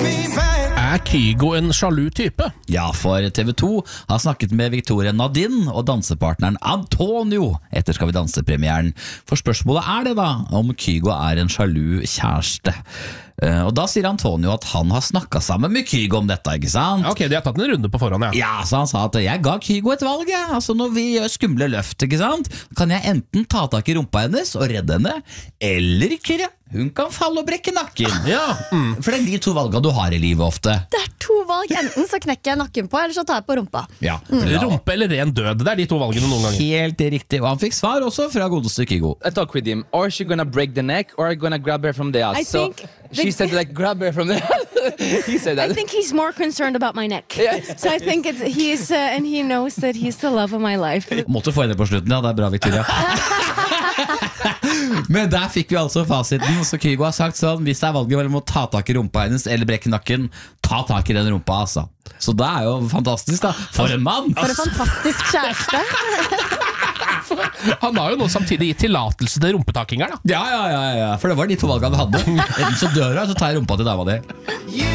Er Kygo en sjalu type? Ja, for TV 2 har snakket med Victoria Nadine og dansepartneren Antonio etter Skal vi danse-premieren. For spørsmålet er det da, om Kygo er en sjalu kjæreste. Og da sier Antonio at han har snakket sammen med Kygo om dette, ikke sant? Ok, de har tatt en runde på forhånd, ja. Ja, så han sa at jeg ga Kygo et valg, ja. Altså når vi gjør skumle løft, ikke sant? Kan jeg enten ta tak i rumpa hennes og redde henne, eller ikke, hun kan falle og brekke nakken. Ja, For det er de to valgene du har i livet ofte. Det er to valg, enten så knekker jeg nakken på, eller så tar jeg på rumpa. Ja. Rumpe eller ren død, det er de to valgene noen ganger. Helt riktig, og han fikk svar også fra godeste Kygo. I talk with him, or is she gonna break the neck, or gonna grab her from the ass? I So think she said like grab her from the ass. He said that. I think he's more concerned about my neck. Yeah. So I think he's and he knows that he's the love of my life. Måtte få henne på slutten, ja, det er bra, Victoria. Men der fikk vi altså fasiten. Så Kygo har sagt sånn: hvis det er valget mellom å ta tak i rumpa hennes eller brekke nakken, ta tak i den rumpa, altså. Så det er jo fantastisk, da. For en mann! For en fantastisk kjæreste. Han har jo nå samtidig gitt tillatelse til rumpetakinger da. Ja, for det var de to valgene han hadde. Enten så dør du, eller så tar jeg rumpa til dama di.